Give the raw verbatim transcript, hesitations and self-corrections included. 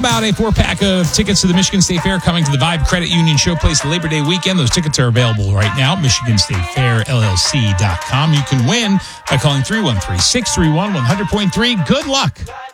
about a four-pack of tickets to the Michigan State Fair coming to the Vibe Credit Union Showplace Labor Day weekend. Those tickets are available right now at Michigan State Fair L L C dot com. You can win by calling three one three, six three one, one hundred point three. Good luck.